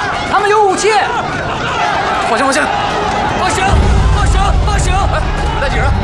他们有武器。 放下，放下！ 放行，放行，放行！ 来，带几个人？